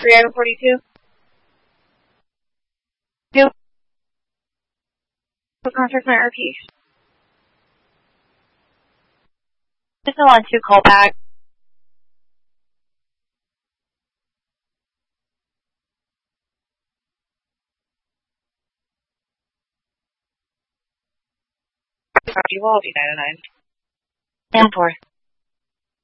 342. Yep. Contact my RP. Just on 2 call back. You will be 909. And 4.